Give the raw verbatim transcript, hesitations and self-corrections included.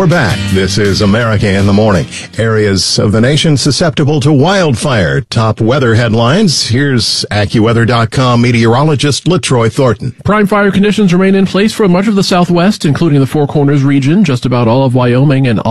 We're back. This is America in the Morning. Areas of the nation susceptible to wildfire. Top weather headlines. Here's AccuWeather dot com meteorologist LaTroy Thornton. Prime fire conditions remain in place for much of the Southwest, including the Four Corners region, just about all of Wyoming and